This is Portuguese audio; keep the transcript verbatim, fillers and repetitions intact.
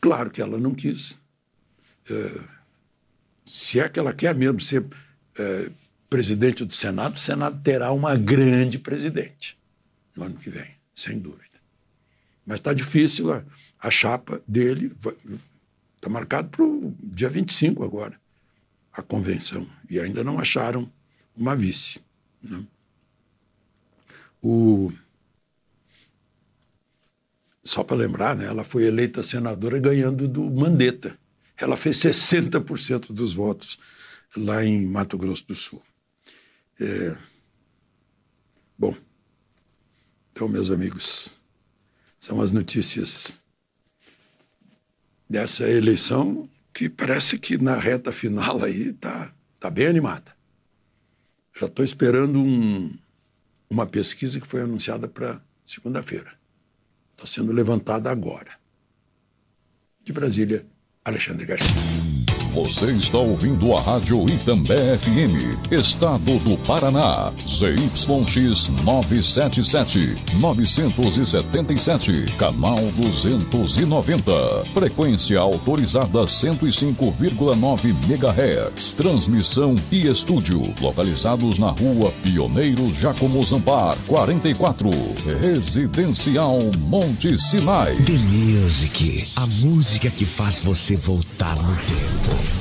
claro que ela não quis. É, se é que ela quer mesmo ser é, presidente do Senado, o Senado terá uma grande presidente no ano que vem, sem dúvida. Mas está difícil, a, a chapa dele está marcado para o dia vinte e cinco agora, a convenção, e ainda não acharam uma vice. Né? O... Só para lembrar, né, ela foi eleita senadora ganhando do Mandetta. Ela fez sessenta por cento dos votos lá em Mato Grosso do Sul. É... Bom, então, meus amigos, são as notícias dessa eleição que parece que na reta final aí está tá bem animada. Já estou esperando um, uma pesquisa que foi anunciada para segunda-feira. Está sendo levantada agora. De Brasília, Alexandre Garcia. Você está ouvindo a Rádio Itambé F M, Estado do Paraná, Z Y X novecentos e setenta e sete, novecentos e setenta e sete, canal duzentos e noventa, frequência autorizada cento e cinco vírgula nove megahertz, transmissão e estúdio, localizados na rua Pioneiros Jacomo Zampar, quarenta e quatro, Residencial Monte Sinai. The Music, a música que faz você voltar no tempo.